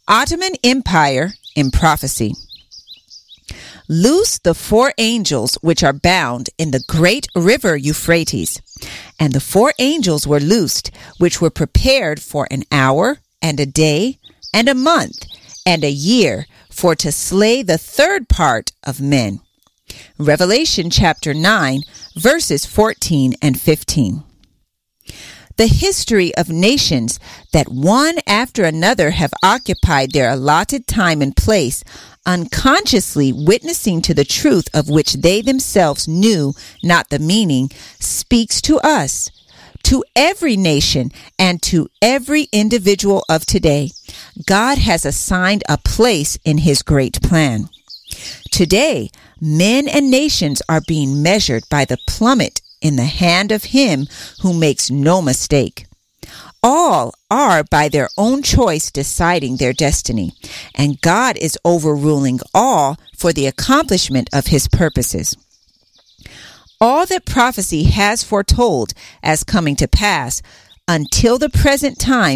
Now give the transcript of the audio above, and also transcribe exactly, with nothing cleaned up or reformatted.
Ottoman Empire in prophecy. Loose the four angels which are bound in the great river Euphrates. And the four angels were loosed, which were prepared for an hour, and a day, and a month, and a year, for to slay the third part of men. Revelation chapter nine, verses fourteen and fifteen. The history of nations that one after another have occupied their allotted time and place, unconsciously witnessing to the truth of which they themselves knew not the meaning, speaks to us, to every nation, and to every individual of today. God has assigned a place in his great plan. Today, men and nations are being measured by the plummet in the hand of him who makes no mistake. All are by their own choice deciding their destiny, and God is overruling all for the accomplishment of his purposes. All that prophecy has foretold as coming to pass until the present time